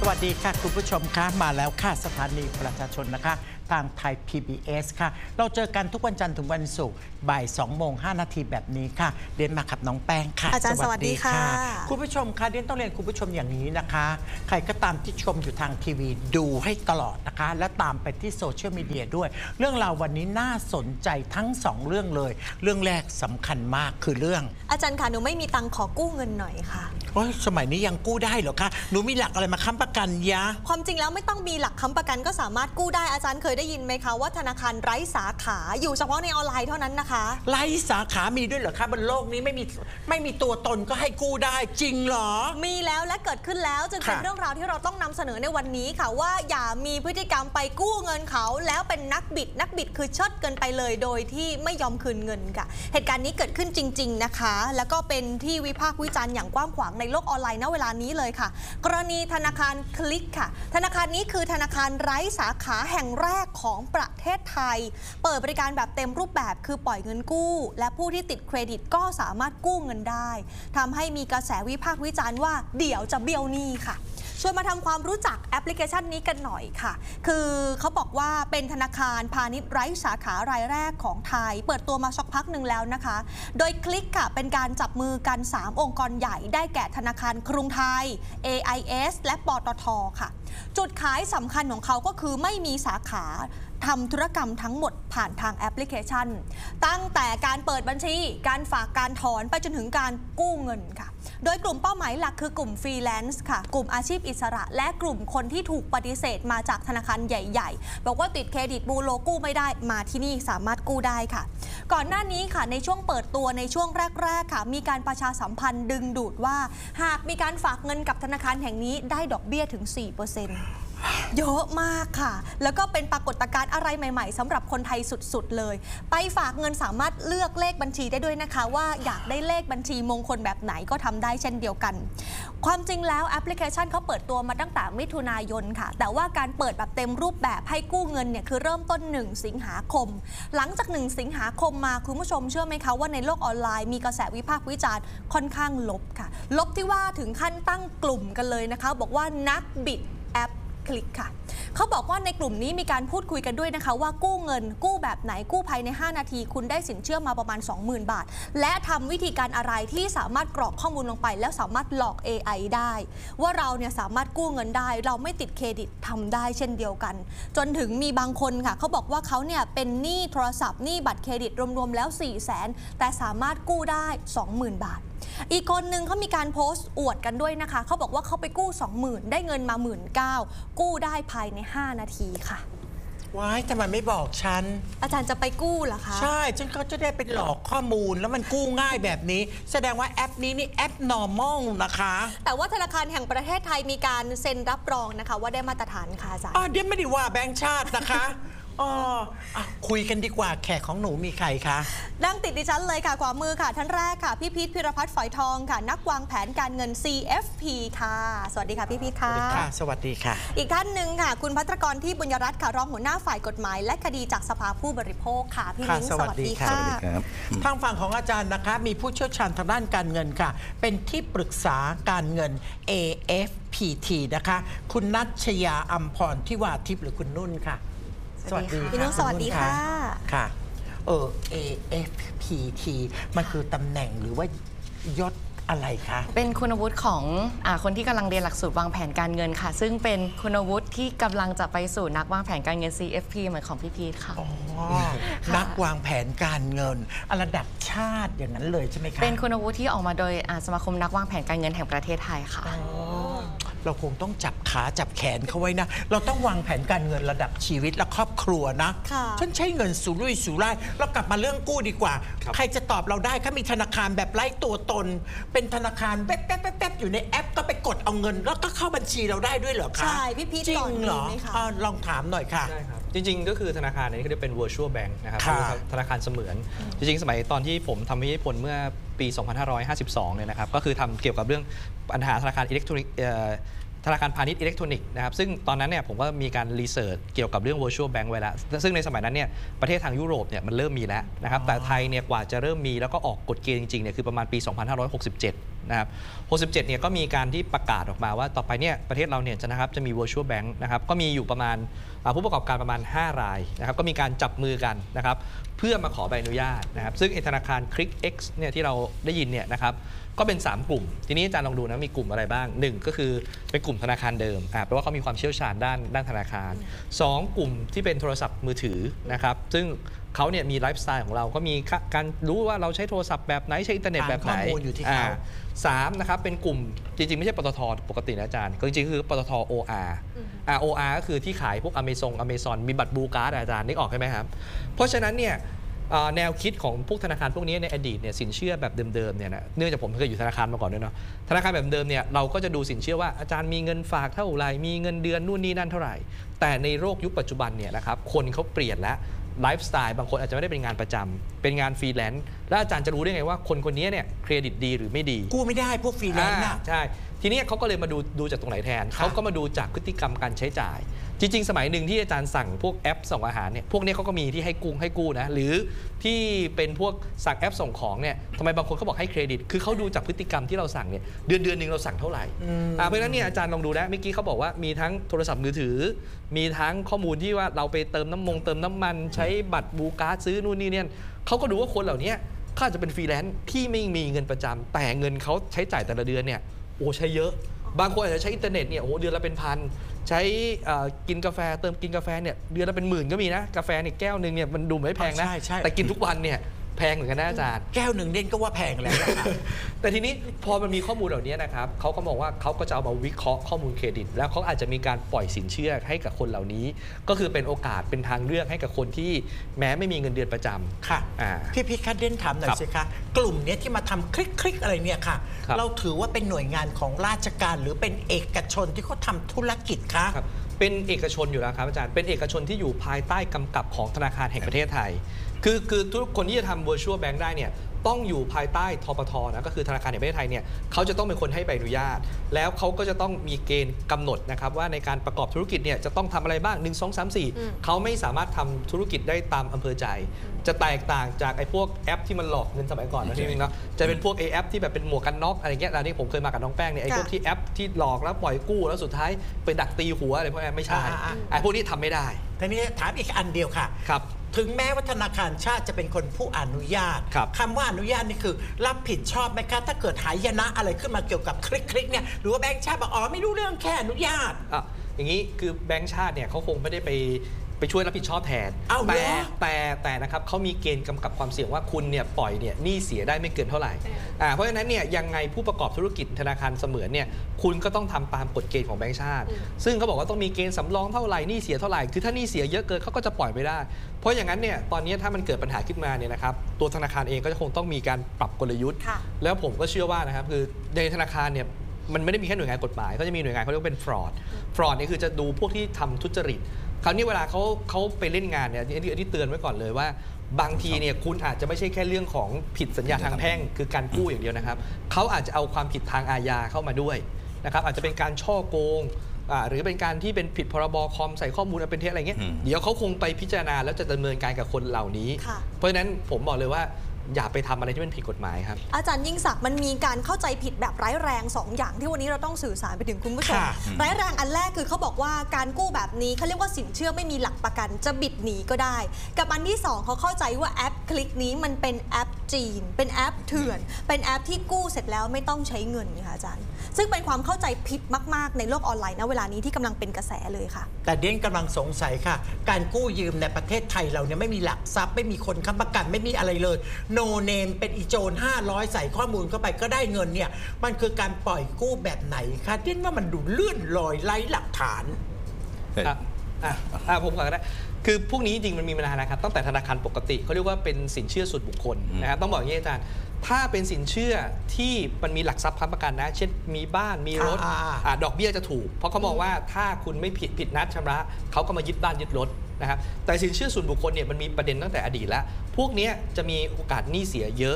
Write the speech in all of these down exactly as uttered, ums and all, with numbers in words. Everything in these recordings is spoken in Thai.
วัสดีค่ะคุณผู้ชมคะมาแล้วค่ะสถานีประชาชนนะคะทางไทย พี บี เอส ค่ะเราเจอกันทุกวันจันทร์ถึงวันศุกร์บ่ายสองโมงห้านาทีแบบนี้ค่ะเรียนมากับน้องแป้งค่ะอาจารย์สวัสดีค่ะคุณผู้ชมคะเรียนต้องเรียนคุณผู้ชมอย่างนี้นะคะใครก็ตามที่ชมอยู่ทางทีวีดูให้ตลอดนะคะและตามไปที่โซเชียลมีเดียด้วยเรื่องราววันนี้น่าสนใจทั้งสองเรื่องเลยเรื่องแรกสำคัญมากคือเรื่องอาจารย์ค่ะหนูไม่มีตังค์ขอกู้เงินหน่อยค่ะโอ้ยสมัยนี้ยังกู้ได้เหรอคะหนูมีหลักอะไรมาค้ำประกันยะความจริงแล้วไม่ต้องมีหลักค้ำประกันก็สามารถกู้ได้อาจารย์เคยได้ยินไหมคะว่าธนาคารไร้สาขาอยู่เฉพาะในออนไลน์เท่านั้นนะคะไร้สาขามีด้วยเหรอคะบนโลกนี้ไม่มีไม่มีตัวตนก็ให้กู้ได้จริงเหรอมีแล้วและเกิดขึ้นแล้วจึงเป็นเรื่องราวที่เราต้องนำเสนอในวันนี้ค่ะว่าอย่ามีพฤติกรรมไปกู้เงินเขาแล้วเป็นนักบิดนักบิดคือเชิดเกินไปเลยโดยที่ไม่ยอมคืนเงินค่ะเหตุการณ์นี้เกิดขึ้นจริงๆนะคะแล้วก็เป็นที่วิพากษ์วิจารณ์อย่างกว้างขวางในโลกออนไลน์ณเวลานี้เลยค่ะกรณีธนาคารคลิกค่ะธนาคารนี้คือธนาคารไร้สาขาแห่งแรกของประเทศไทยเปิดบริการแบบเต็มรูปแบบคือปล่อยเงินกู้และผู้ที่ติดเครดิตก็สามารถกู้เงินได้ทำให้มีกระแสวิพากษ์วิจารณ์ว่าเดี๋ยวจะเบี้ยวหนี้ค่ะชวนมาทำความรู้จักแอปพลิเคชันนี้กันหน่อยค่ะคือเขาบอกว่าเป็นธนาคารพาณิชย์ไร้สาขารายแรกของไทยเปิดตัวมาสักพักหนึ่งแล้วนะคะโดยคลิกค่ะเป็นการจับมือกันสามองค์กรใหญ่ได้แก่ธนาคารกรุงไทย เอ ไอ เอส และปตท.ค่ะจุดขายสำคัญของเขาก็คือไม่มีสาขาทำธุรกรรมทั้งหมดผ่านทางแอปพลิเคชันตั้งแต่การเปิดบัญชีการฝากการถอนไปจนถึงการกู้เงินค่ะโดยกลุ่มเป้าหมายหลักคือกลุ่มฟรีแลนซ์ค่ะกลุ่มอาชีพอิสระและกลุ่มคนที่ถูกปฏิเสธมาจากธนาคารใหญ่ๆบอกว่าติดเครดิตบูโรกู้ไม่ได้มาที่นี่สามารถกู้ได้ค่ะก่อนหน้านี้ค่ะในช่วงเปิดตัวในช่วงแรกๆค่ะมีการประชาสัมพันธ์ดึงดูดว่าหากมีการฝากเงินกับธนาคารแห่งนี้ได้ดอกเบี้ยถึง สี่เปอร์เซ็นต์เยอะมากค่ะแล้วก็เป็นปรากฏการณ์อะไรใหม่ๆสำหรับคนไทยสุดๆเลยไปฝากเงินสามารถเลือกเลขบัญชีได้ด้วยนะคะว่าอยากได้เลขบัญชีมงคลแบบไหนก็ทำได้เช่นเดียวกันความจริงแล้วแอปพลิเคชันเขาเปิดตัวมาตั้งแต่มิถุนายนค่ะแต่ว่าการเปิดแบบเต็มรูปแบบให้กู้เงินเนี่ยคือเริ่มต้นหนึ่งสิงหาคมหลังจากหนึ่งสิงหาคมมาคุณผู้ชมเชื่อไหมคะว่าในโลกออนไลน์มีกระแสวิพากษ์วิจารณ์ค่อนข้างลบค่ะลบที่ว่าถึงขั้นตั้งกลุ่มกันเลยนะคะบอกว่านักบิดแอปคลิกค่ะเขาบอกว่าในกลุ่มนี้มีการพูดคุยกันด้วยนะคะว่ากู้เงินกู้แบบไหนกู้ภายในห้านาทีคุณได้สินเชื่อมาประมาณ สองหมื่น บาทและทำวิธีการอะไรที่สามารถกรอกข้อมูลลงไปแล้วสามารถหลอก เอ ไอ ได้ว่าเราเนี่ยสามารถกู้เงินได้เราไม่ติดเครดิตทำได้เช่นเดียวกันจนถึงมีบางคนค่ะเขาบอกว่าเขาเนี่ยเป็นหนี้โทรศัพท์หนี้บัตรเครดิตรวมๆแล้ว สี่แสน แต่สามารถกู้ได้ สองหมื่น บาทอีกคนนึงเขามีการโพสต์อวดกันด้วยนะคะเขาบอกว่าเขาไปกู้ สองหมื่น ได้เงินมา หนึ่งหมื่นเก้าพัน กู้ได้ภายในห้านาทีค่ะว้ายทำไมไม่บอกฉันอาจารย์จะไปกู้เหรอคะใช่ฉันก็จะได้ไปหลอกข้อมูลแล้วมันกู้ง่ายแบบนี้แสดงว่าแอปนี้นี่แอป normal นะคะแต่ว่าธนาคารแห่งประเทศไทยมีการเซ็นรับรองนะคะว่าได้มาตรฐานค่ะอาจารย์อ๋อเดี๋ยวไม่ได้ว่าแบงก์ชาตินะคะอ๋อคุยกันดีกว่าแขกของหนูมีใครคะนั่งติดดิฉันเลยค่ะขวามือค่ะท่านแรกค่ะพี่พีทพิรพัฒน์ฝอยทองค่ะนักวางแผนการเงิน ซี เอฟ พี ค่ะสวัสดีค่ะพี่พีทค่ะสวัสดีค่ะสวัสดีค่ะอีกท่านหนึ่งค่ะคุณภัตรกรที่บุญยรัตน์ค่ะรองหัวหน้าฝ่ายกฎหมายและคดีจากสภาผู้บริโภคค่ะพี่มิ้งสวัสดีค่ะทางฝั่งของอาจารย์นะคะมีผู้เชี่ยวชาญทางด้านการเงินค่ะเป็นที่ปรึกษาการเงิน เอ เอฟ พี ที นะคะคุณนัชยาอัมพรทิวาทิพย์หรือคุณนุ่นค่ะสวัสดีพี่นุ่นสวัสดีค่ะค่ะเออ เอ เอฟ พี ที มันคือตำแหน่งหรือว่ายศอะไรคะเป็นคุณวุฒิของอ่าคนที่กำลังเรียนหลักสูตรวางแผนการเงินค่ะซึ่งเป็นคุณวุฒิที่กำลังจะไปสู่นักวางแผนการเงิน ซี เอฟ พี เหมือนของพี่พีทค่ะนักวางแผนการเงินระดับชาติอย่างนั้นเลยใช่ไหมคะเป็นคุณวุฒิที่ออกมาโดยสมาคมนักวางแผนการเงินแห่งประเทศไทยค่ะเราคงต้องจับขาจับแขนเขาไว้นะเราต้องวางแผนการเงินระดับชีวิตและครอบครัวนะฉันใช้เงินสุรุ่ยสุร่ายเรากลับมาเรื่องกู้ดีกว่าใครจะตอบเราได้เขามีธนาคารแบบไร้ตัวตนเป็นธนาคารแป๊บแป๊บแป๊บอยู่ในแอปก็ไปกดเอาเงินแล้วก็เข้าบัญชีเราได้ด้วยเหรอคะใช่พี่พีทจริงเหรอลองถามหน่อยค่ะใช่ครับจริงๆก็คือธนาคารนี้เขาเรียกเป็น virtual bank นะครับธนาคารเสมือนจริงๆสมัยตอนที่ผมทำวิทยานิพนธ์เมื่อปี สองพันห้าร้อยห้าสิบสอง เนี่ยนะครับก็คือทำเกี่ยวกับเรื่องปัญหาธนาคารอิเล็กทรอนิกส์ธนาคารพาณิชย์อิเล็กทรอนิกส์นะครับซึ่งตอนนั้นเนี่ยผมก็มีการรีเสิร์ชเกี่ยวกับเรื่อง virtual bank ไว้แล้วซึ่งในสมัยนั้นเนี่ยประเทศทางยุโรปเนี่ยมันเริ่มมีแล้วนะครับแต่ไทยเนี่ยกว่าจะเริ่มมีแล้วก็ออกกฎเกณฑ์จริงๆเนี่ยคือประมาณปี สองพันห้าร้อยหกสิบเจ็ด นะครับหกสิบเจ็ดเนี่ยก็มีการที่ประกาศออกมาว่าต่อไปเนี่ยประเทศเราเนี่ยจะนะครับจะมี virtual bank นะครับก็มีอยู่ประมาณผู้ประกอบการประมาณห้ารายนะครับก็มีการจับมือกันนะครับเพื่อมาขอใบอนุญาตนะครับซึ่งธนาคาร Click X เนี่ยที่เราได้ยินเนี่ยนะครับก็เป็นสามกลุ่มทีนี้อาจารย์ลองดูนะมีกลุ่มอะไรบ้างหนึ่งก็คือเป็นกลุ่มธนาคารเดิมอ่าแปลว่าเขามีความเชี่ยวชาญด้านด้านธนาคารสองกลุ่มที่เป็นโทรศัพท์มือถือนะครับซึ่งเขาเนี่ยมีไลฟ์สไตล์ของเราก็มีการรู้ว่าเราใช้โทรศัพท์แบบไหนใช้อินเทอร์เน็ตแบบไหนข้อมูลอยู่ที่เขาสามนะครับเป็นกลุ่มจริงๆไม่ใช่ปตท.ปกตินะอาจารย์ก็จริงๆคือปตท. โอ อาร์ อ่า โอ อาร์ ก็คือที่ขายพวก Amazon Amazon มีบัตรบลูการ์ดอาจารย์นึกออกใช่ไหมครับเพราะฉะนั้นเนี่ยแนวคิดของพวกธนาคารพวกนี้ในอดีตเนี่ยสินเชื่อแบบเดิมๆเนี่ยนะเนื่องจากผมเคยอยู่ธนาคารมาก่อนด้วยเนาะธนาคารแบบเดิมเนี่ยเราก็จะดูสินเชื่อว่าอาจารย์มีเงินฝากเท่าไหร่มีเงินเดือนนู่นนี่นั่นเท่าไหร่แต่ในโลกยุคปัจจุบันเนี่ยนะครับคนเขาเปลี่ยนแล้วไลฟ์สไตล์บางคนอาจจะไม่ได้เป็นงานประจำเป็นงานฟรีแลนซ์แล้วอาจารย์จะรู้ได้ไงว่าคนคนนี้เนี่ยเครดิตดีหรือไม่ดีกู้ไม่ได้พวกฟรีแลนซ์นะใช่ทีนี้เขาก็เลยมาดูดูจากตรงไหนแทนเขาก็มาดูจากพฤติกรรมการใช้จ่ายจริงๆสมัยหนึ่งที่อาจารย์สั่งพวกแอปส่งอาหารเนี่ยพวกนี้เขาก็มีที่ให้กู้ให้กู้นะหรือที่เป็นพวกสั่งแอปส่งของเนี่ยทำไมบางคนเขาบอกให้เครดิตคือเขาดูจากพฤติกรรมที่เราสั่งเนี่ยเดือนเดือนหนึ่งเราสั่งเท่าไหร่เพราะฉะนั้นเนี่ยอาจารย์ลองดูนะเมื่อกี้เขาบอกว่ามีทั้งโทรศัพท์มือถือมีทั้งข้อมูลที่ว่าเราไปเติมน้ำมงเติมน้ำมันใช้บัตรบลูการ์ดซื้อนู่นนี่เนี่ยเขาก็ดูว่าคนเหล่านี้เขาอาจจะเป็นฟรีแลนซ์ที่ไม่มีเงินประจำแต่เงินเขาใช้จ่ายแต่ละเดือนเนี่ยโอ้ใช้เยอะบางคนอาจจะใช้อินเทอร์เน็ตเนี่ยโอ้เดือนละเป็นพันใช้กินกาแฟเติมกินกาแฟเนี่ยเดือนละเป็นหมื่นก็มีนะกาแฟเนี่ยแก้วหนึ่งเนี่ยมันดูไม่แพงนะแต่กินทุกวันเนี่ยแพงเหมือนกันนะอาจารย์แก้วหนึ่งเด่นก็ว่าแพงแล้วแต่ทีนี้พอมันมีข้อมูลเหล่านี้นะครับเขาก็มองว่าเขาก็จะเอามาวิเคราะห์ข้อมูลเครดิตแล้วเขาอาจจะมีการปล่อยสินเชื่อให้กับคนเหล่านี้ก็คือเป็นโอกาสเป็นทางเลือกให้กับคนที่แม้ไม่มีเงินเดือนประจำค่ะพี่พี่คัดเด่นถามหน่อยสิคะกลุ่มนี้ที่มาทำคลิกคลิกอะไรเนี่ยค่ะเราถือว่าเป็นหน่วยงานของราชการหรือเป็นเอกชนที่เขาทำธุรกิจคะเป็นเอกชนอยู่แล้วครับอาจารย์เป็นเอกชนที่อยู่ภายใต้กำกับของธนาคารแห่งประเทศไทยคือคือทุกคนที่จะทำ virtual bank ได้เนี่ยต้องอยู่ภายใต้ธปท.นะก็คือธนาคารแห่งประเทศไทยเนี่ยเขาจะต้องเป็นคนให้ใบอนุญาตแล้วเขาก็จะต้องมีเกณฑ์กำหนดนะครับว่าในการประกอบธุรกิจเนี่ยจะต้องทำอะไรบ้างหนึ่ง สอง สาม สี่เขาไม่สามารถทำธุรกิจได้ตามอำเภอใจจะแตกต่างจากไอ้พวกแอปที่มันหลอกเงินสมัยก่อนนะที่นึงเนาะจะเป็นพวกไอแอปที่แบบเป็นหมวกกันน็อกอะไรเงี้ยอันนี้ผมเคยมากับน้องแป้งเนี่ยไอ้พวกที่แอปที่หลอกแล้วปล่อยกู้แล้วสุดท้ายไปดักตีหัวอะไรพวกนี้ไม่ใช่ไอ้พวกนี้ทำไม่ได้ทีนี้ถามอีกอันเดียวค่ะครับถึงแม้ว่าธนาคารชาติจะเป็นคนผู้อนุญาตคำว่าอนุญาตนี่คือรับผิดชอบไหมคะถ้าเกิดหายนะอะไรขึ้นมาเกี่ยวกับคลิกคลิกเนี่ยหรือว่าแบงก์ชาติบอกอ๋อไม่รู้เรื่องแค่อนุญาตอ่ะอย่างนี้คือแบงก์ชาติเนี่ยเขาคงไม่ได้ไปไปช่วยรับผิดชอบแทนแต่แต่แต่นะครับเขามีเกณฑ์กำกับความเสี่ยงว่าคุณเนี่ยปล่อยเนี่ยหนี้เสียได้ไม่เกินเท่าไหร่อ่าเพราะฉะนั้นเนี่ยยังไงผู้ประกอบธุรกิจธนาคารเสมือนเนี่ยคุณก็ต้องทำตามกฎเกณฑ์ของแบงก์ชาติซึ่งเขาบอกว่าต้องมีเกณฑ์สำรองเท่าไหร่หนี้เสียเท่าไหร่คือถ้าหนี้เสียเยอะเกินเขาก็จะปล่อยไม่ได้เพราะอย่างนั้นเนี่ยตอนนี้ถ้ามันเกิดปัญหาขึ้นมาเนี่ยนะครับตัวธนาคารเองก็จะคงต้องมีการปรับกลยุทธ์แล้วผมก็เชื่อว่านะครับคือในธนาคารเนี่ยมันไม่ได้มีแค่หน่วยงานกฎหมายก็จะมีหน่วยงานเขาเรียกว่าเป็น fraud fraud นี่คือจะดูพวกที่ทำทุจริตคราวนี้เวลาเขาเขาไปเล่นงานเนี่ยที่ที่เตือนไว้ก่อนเลยว่าบางทีเนี่ยคุณอาจจะไม่ใช่แค่เรื่องของผิดสัญญาทางแพ่งคือการกู้อย่างเดียวนะครับเขาอาจจะเอาความผิดทางอาญาเข้ามาด้วยนะครับอาจจะเป็นการช่อโกงหรือเป็นการที่เป็นผิดพรบคอมใส่ข้อมูลอันเป็นเท็จอะไรเงี้ยเดี๋ยวเขาคงไปพิจารณาแล้วจะดำเนินการกับคนเหล่านี้เพราะฉะนั้นผมบอกเลยว่าอย่าไปทำอะไรที่มันผิดกฎหมายครับอาจารย์ยิ่งศักดิ์มันมีการเข้าใจผิดแบบร้ายแรงสองอย่างที่วันนี้เราต้องสื่อสารไปถึงคุณผู้ชมร้ายแรงอันแรกคือเขาบอกว่าการกู้แบบนี้เขาเรียกว่าสินเชื่อไม่มีหลักประกันจะบิดหนีก็ได้กับอันที่สองเขาเข้าใจว่าแอปคลิกนี้มันเป็นแอปจีนเป็นแอปเถื่อนเป็นแอปที่กู้เสร็จแล้วไม่ต้องใช้เงินค่ะอาจารย์ซึ่งเป็นความเข้าใจผิดมากๆในโลกออนไลน์ณเวลานี้ที่กำลังเป็นกระแสเลยค่ะแต่เด่นกำลังสงสัยค่ะการกู้ยืมในประเทศไทยเราเนี่ยไม่มีหลักทรัพย์ไม่มีคนค้ำประกันไม่มีอะไรเลยโนเนมเป็นอีโจรห้าร้อยใส่ข้อมูลเข้าไปก็ได้เงินเนี่ยมันคือการปล่อยกู้แบบไหนคะเด่นว่ามันดูเลื่อนลอยไร้หลักฐานอ่ะอ่ะผมขอก็ได้คือพวกนี้จริงมันมีมานานนะครับตั้งแต่ธนาคารปกติเขาเรียกว่าเป็นสินเชื่อส่วนบุคคลนะครับต้องบอกอย่างนี้อาจารย์ถ้าเป็นสินเชื่อที่มันมีหลักทรัพย์ค้ำประกันนะเช่นมีบ้านมีรถดอกเบี้ยจะถูกเพราะเขามองว่าถ้าคุณไม่ผิดผิดนัดชำระเขาก็มายึดบ้านยึดรถนะครับแต่สินเชื่อส่วนบุคคลเนี่ยมันมีประเด็นตั้งแต่อดีตแล้วพวกนี้จะมีโอกาสหนี้เสียเยอะ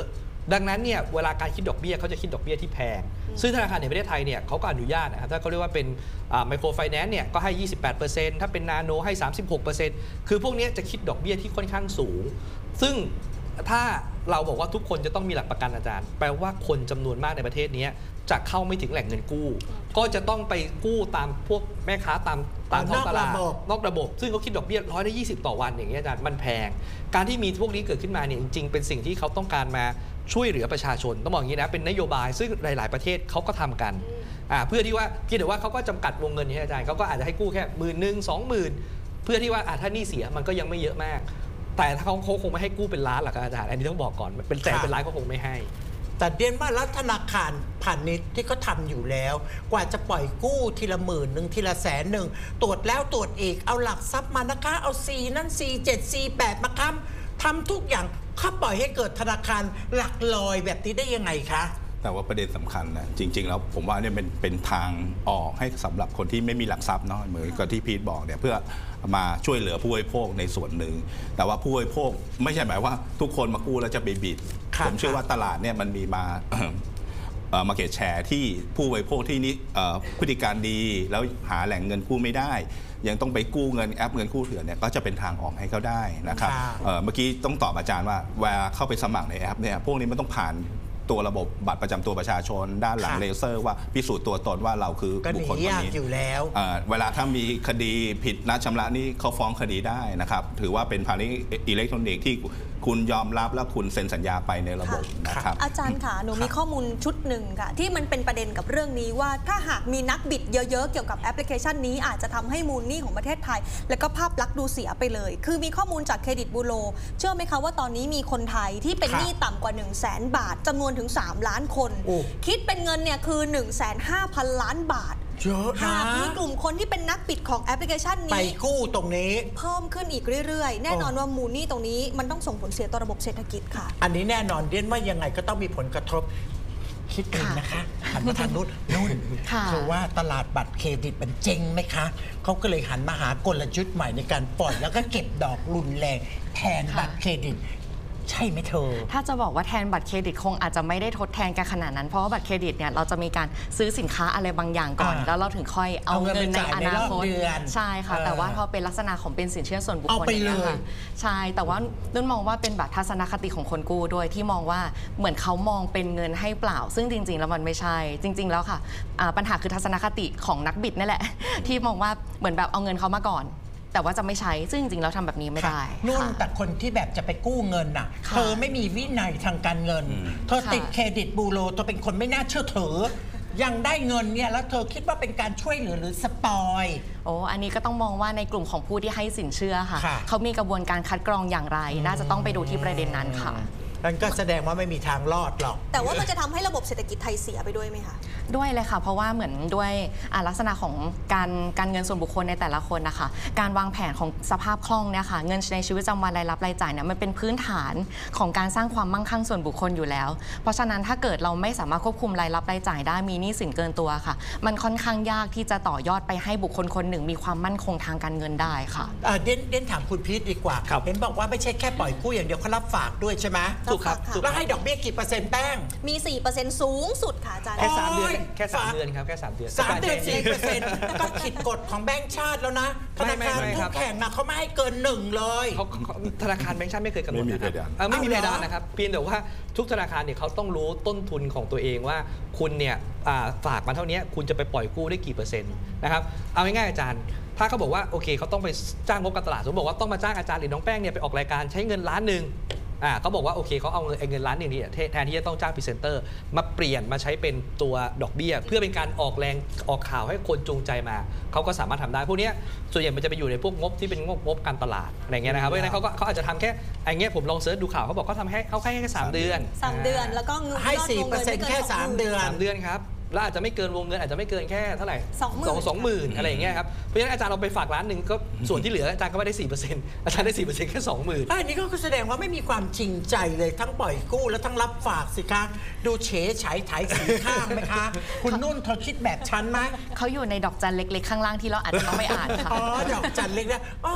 ดังนั้นเนี่ยเวลาการคิดดอกเบี้ยเขาจะคิดดอกเบี้ยที่แพงซึ่งธนาคารแห่งประเทศไทยเนี่ยเขาก็อนุญาตนะครับถ้าเขาเรียกว่าเป็นไมโครไฟแนนซ์เนี่ยก็ให้ ยี่สิบแปดเปอร์เซ็นต์ ถ้าเป็นนาโนให้ สามสิบหกเปอร์เซ็นต์ คือพวกนี้จะคิดดอกเบี้ยที่ค่อนข้างสูงซึ่งถ้าเราบอกว่าทุกคนจะต้องมีหลักประกันอาจารย์แปลว่าคนจำนวนมากในประเทศนี้จะเข้าไม่ถึงแหล่งเงินกู้ก็จะต้องไปกู้ตามพวกแม่ค้าตามตามท้องตลาดนอกระบบซึ่งเขาคิดดอกเบี้ยร้อยละยี่สิบต่อวันอย่างเงี้ยอาจารย์มันแพงการที่มีพวกนี้เกิดขึ้นมาเนี่ยจริงๆเป็นสิ่งที่เขาต้องการมาช่วยเหลือประชาชนต้องบอกอย่างนี้นะเป็นนโยบายซึ่งหลายๆประเทศเขาก็ทำกันอ่าเพื่อที่ว่าคิดแต่ว่าเขาก็จำกัดวงเงินนี้อาจารย์เขาก็อาจจะให้กู้แค่หมื่นหนึ่งสองหมื่นเพื่อที่ว่าถ้าหนี้เสียมันก็ยังไม่เยอะมากแต่ถ้าเขาคงไม่ให้กู้เป็นล้านหรอกอาจารย์อันนี้ต้องบอกก่อนเป็นแสนเป็นล้านก็คงไม่ให้แต่เดียนว่ารัฐธนาคารพาณิชย์ที่เขาทำอยู่แล้วกว่าจะปล่อยกู้ทีละหมื่นหนึ่งทีละแสนหนึ่งตรวจแล้วตรวจอีกเอาหลักทรัพย์มานะคะเอาซีนั่นซีเจ็ดซีแปดมาค้ำทำทุกอย่างเขาปล่อยให้เกิดธนาคารหลักลอยแบบนี้ได้ยังไงคะแต่ว่าประเด็นสำคัญนะจริงๆแล้วผมว่าเนี่ยเป็นเป็นทางออกให้สำหรับคนที่ไม่มีหลักทรัพย์เนาะเหมือนกับที่พีทบอกเนี่ยเพื่อมาช่วยเหลือผู้บริโภคในส่วนหนึ่งแต่ว่าผู้บริโภคไม่ใช่หมายว่าทุกคนมากู้แล้วจะไปบิดผมเชื่อว่าตลาดเนี่ยมันมีมามาเก็ตแชร์ที่ผู้บริโภคที่นี่พฤติการดีแล้วหาแหล่งเงินกู้ไม่ได้ยังต้องไปกู้เงินแอปเงินกู้เถื่อนเนี่ยก็จะเป็นทางออกให้เขาได้นะครับเมื่อกี้ต้องตอบอาจารย์ว่าเวลาเข้าไปสมัครในแอปเนี่ยพวกนี้มันต้องผ่านตัวระบบบัตรประจำตัวประชาชนด้านหลังเลเซอร์ว่าพิสูจน์ตัวตนว่าเราคือบุคคลคนนี้อยู่แล้วเวลาถ้ามีคดีผิดนัดชำระนี่เขาฟ้องคดีได้นะครับถือว่าเป็นพาณิชย์อิเล็กทรอนิกส์ที่คุณยอมรับและคุณเซ็นสัญญาไปในระบบนะครับอาจารย์ค่ะหนูมีข้อมูลชุดหนึ่งค่ะที่มันเป็นประเด็นกับเรื่องนี้ว่าถ้าหากมีนักบิดเยอะๆเกี่ยวกับแอปพลิเคชันนี้อาจจะทำให้มูลหนี้ของประเทศไทยและก็ภาพลักษณ์ดูเสียไปเลยคือมีข้อมูลจากเครดิตบูโรเชื่อไหมคะว่าตอนนี้มีคนไทยที่เป็นหนี้ต่ำกว่า หนึ่งแสน บาทจำนวนถึงสามล้านคนคิดเป็นเงินเนี่ยคือ หนึ่งแสนห้าพัน ล้านบาทหากมีกลุ่มคนที่เป็นนักบิดของแอปพลิเคชันนี้ไปกู้ตรงนี้เพิ่มขึ้นอีกเรื่อยๆแน่นอนว่ามูลหนี้ตรงนี้มันต้องส่งผลเสียต่อระบบเศรษฐกิจค่ะอันนี้แน่นอนเดียนว่ายังไงก็ต้องมีผลกระทบคิดเองนะคะหันมาทางนู้นนู่นคือว่าตลาดบัตรเครดิตมันเจ๊งไหมคะเขาก็เลยหันมาหากลยุทธ์ใหม่ในการปล่อยแล้วก็เก็บดอกรุนแรงแทนบัตรเครดิตใช่ไหมเธอถ้าจะบอกว่าแทนบัตรเครดิตคงอาจจะไม่ได้ทดแทนกันขนาดนั้นเพราะว่าบัตรเครดิตเนี่ยเราจะมีการซื้อสินค้าอะไรบางอย่างก่อนแล้วเราถึงค่อยเอาเงินในอนาคตใช่ค่ะแต่ว่าพอเป็นลักษณะของเป็นสินเชื่อส่วนบุคคลเนี่ยค่ะใช่แต่ว่านุ่นมองว่าเป็นแบบทัศนคติของคนกู้ด้วยที่มองว่าเหมือนเขามองเป็นเงินให้เปล่าซึ่งจริงๆแล้วมันไม่ใช่จริงๆแล้วค่ะปัญหาคือทัศนคติของนักบิดนั่นแหละที่มองว่าเหมือนแบบเอาเงินเขามาก่อนแต่ว่าจะไม่ใช้ซึ่งจริงๆแล้วทำแบบนี้ไม่ได้นุ่นแต่คนที่แบบจะไปกู้เงินน่ะเธอไม่มีวินัยทางการเงินเธอติดเครดิตบูโรเธอเป็นคนไม่น่าเชื่อถือยังได้เงินเนี่ยแล้วเธอคิดว่าเป็นการช่วยเหลือหรือสปอยโอ้อันนี้ก็ต้องมองว่าในกลุ่มของผู้ที่ให้สินเชื่อค่ะเขามีกระบวนการคัดกรองอย่างไรน่าจะต้องไปดูที่ประเด็นนั้นค่ะนั่นก็แสดงว่าไม่มีทางรอดหรอกแต่ว่ามันจะทำให้ระบบเศรษฐกิจไทยเสียไปด้วยไหมคะด้วยเลยค่ะเพราะว่าเหมือนด้วยลักษณะของการการเงินส่วนบุคคลในแต่ละคนนะคะการวางแผนของสภาพคล่องเนี่ยค่ะเงินในชีวิตประจำวันรายรับรายจ่ายเนี่ยมันเป็นพื้นฐานของการสร้างความมั่งคั่งส่วนบุคคลอยู่แล้วเพราะฉะนั้นถ้าเกิดเราไม่สามารถควบคุมรายรับรายจ่ายได้มีหนี้สินเกินตัวค่ะมันค่อนข้างยากที่จะต่อยอดไปให้บุคคลคนหนึ่งมีความมั่นคงทางการเงินได้ค่ะเด่นเด่นถามคุณพีทดีกว่าเห็นบอกว่าไม่ใช่แค่ปล่อยกู้อย่างเดียวเขารับฝากด้วยใช่ไหมถูกครับแล้วให้ดอกเบี้ยกี่เปอร์เซ็นต์แป้งมี สี่เปอร์เซ็นต์ สูงสุดค่ะอาจารย์แค่สามเดือนแค่สามเดือนครับแค่สามเดือนสามเดือน สี่เปอร์เซ็นต์ ก็ผิดกฎของแบงก์ชาติแล้วนะธนาคารคู่แข่งนะเขาไม่ให้เกินหนึ่งเลยธนาคารแบงก์ชาติไม่เคยกำหนดนะครับไม่มีเพดานนะครับเพียงแต่ว่าทุกธนาคารเนี่ยเขาต้องรู้ต้นทุนของตัวเองว่าคุณเนี่ยฝากมาเท่านี้คุณจะไปปล่อยกู้ได้กี่เปอร์เซ็นต์นะครับเอาง่ายๆอาจารย์ถ้าเขาบอกว่าโอเคเขาต้องไปจ้างงบการตลาดสมมติบอกว่าต้องมาจ้างอาจารย์หรือน้องแป้งเนี่ยไปออกรายการใช้เงินล้านหนึ่งอ่าเขาบอกว่าโอเคเขาเอาเงินเงินล้านหนึ่งนี่แทนที่จะต้องจ้างพรีเซนเตอร์มาเปลี่ยนมาใช้เป็นตัวดอกเบี้ยเพื่อเป็นการออกแรงออกข่าวให้คนจูงใจมาเขาก็สามารถทำได้พวกนี้ส่วนใหญ่มันจะไปอยู่ในพวกงบที่เป็นงบงบการตลาดอะไรเงี้ยนะครับเพราะฉะนั้นเขาก็เขาอาจจะทำแค่ไอ้เงี้ยผมลองเสิร์ชดูข่าวเขาบอกเขาทำให้เขาแค่แค่สามเดือนสามเดือนแล้วก็ให้ สี่เปอร์เซ็นต์ แค่สามเดือนสามเดือนครับแล้วอาจจะไม่เกินวงเงินอาจจะไม่เกินแค่เท่าไหร่สองหมื่นสองหมื่นอะไรอย่างเงี้ยครับเพราะฉะนั้นอาจารย์เราไปฝากล้านหนึ่งก็ส่วนที่เหลืออาจารย์ก็ไม่ได้ สี่เปอร์เซ็นต์ อาจารย์ได้ สี่เปอร์เซ็นต์ แค่ สองหมื่นอันนี้ก็แสดงว่าไม่มีความจริงใจเลยทั้งปล่อยกู้และทั้งรับฝากสิคะดูเฉยฉายถ่ายสีข้างไหมคะคุณนุ่นเธอคิดแบบฉันไหมเขาอยู่ในดอกจันเล็กๆข้างล่างที่เราอาจจะต้องไม่อ่านค่ะอ๋อดอกจันเล็กนะอ๋อ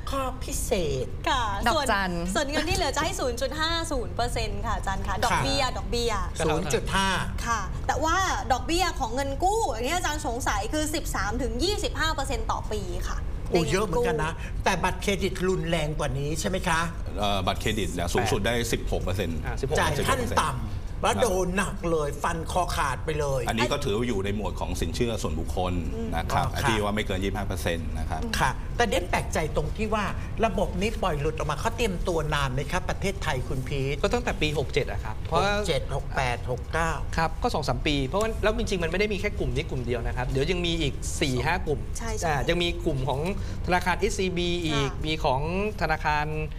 ข้อพิเศษค่ะดอกส่วนจันส่วนเงินที่เหลือจะให้ ศูนย์จุดห้าศูนย์เปอร์เซ็นต์ ค่ะอาจารย์ค่ะ ดอกค่ะเบี้ย ดอกเบี้ยศูนย์จุดห้าค่ะ แต่ว่าดอกเบี้ยของเงินกู้อย่างที่อาจารย์สงสัยคือ สิบสามถึงยี่สิบห้าเปอร์เซ็นต์ ต่อปีค่ะโอ้เยอะเหมือนกันนะ แต่บัตรเครดิตรุนแรงกว่านี้ใช่ไหมคะเอ่อบัตรเครดิตเนี่ยสูงสุดได้ สิบหกเปอร์เซ็นต์อ่าสิบหกจ่ายขั้นต่ำแล้วโดนหนักเลยฟันคอขาดไปเลยอันนี้ก็ถือว่าอยู่ในหมวดของสินเชื่อส่วนบุคคลนะครับอ๋อค่ะที่ว่าไม่เกิน ยี่สิบห้าเปอร์เซ็นต์ นะครับค่ะ แต่เด่นแปลกใจตรงที่ว่าระบบนี้ปล่อยหลุดออกมาเขาเตรียมตัวนานไหมครับประเทศไทยคุณพีทก็ตั้งแต่ปี หกเจ็ดอะครับเพหราะกว่าเจ็ดหกแปดหกเก้าครับก็ สองสาม ปี เพราะว่าแล้วจริงๆ มันไม่ได้มีแค่กลุ่มนี้กลุ่มเดียวนะครับ เดี๋ยวยังมีอีก สี่ห้า กลุ่มใช่ใช่อ่ายังมีกลุ่มของธนาคาร เอส ซี บี อีกค่ะมีของธนาคาร